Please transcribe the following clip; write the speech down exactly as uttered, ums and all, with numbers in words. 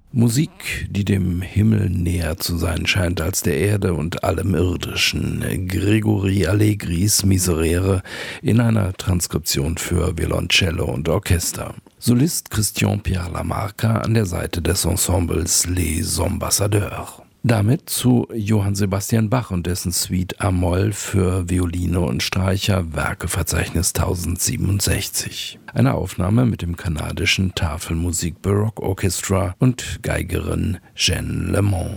Musik, die dem Himmel näher zu sein scheint als der Erde und allem Irdischen. Gregory Allegris Miserere in einer Transkription für Violoncello und Orchester. Solist Christian Pierre Lamarca an der Seite des Ensembles Les Ambassadeurs. Damit zu Johann Sebastian Bach und dessen Suite A-Moll für Violine und Streicher, Werkeverzeichnis tausendsiebenundsechzig. Eine Aufnahme mit dem kanadischen Tafelmusik Baroque Orchestra und Geigerin Jeanne Lemond.